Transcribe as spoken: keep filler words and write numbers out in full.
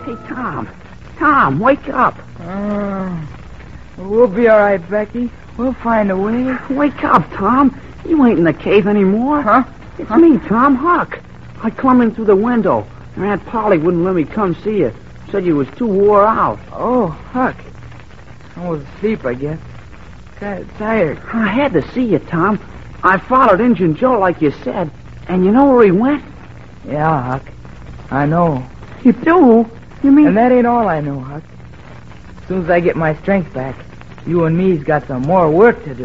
Hey, Tom. Tom, wake up. Uh, we'll be all right, Becky. We'll find a way. Wake up, Tom. You ain't in the cave anymore. Huh? It's huh? me, Tom Huck. I clumb in through the window. And Aunt Polly wouldn't let me come see you. Said you was too wore out. Oh, Huck. I was asleep, I guess. Kind of tired. I had to see you, Tom. I followed Injun Joe like you said. And you know where he went? Yeah, Huck. I know. You do? You mean... And that ain't all I know, Huck. As soon as I get my strength back, you and me's got some more work to do.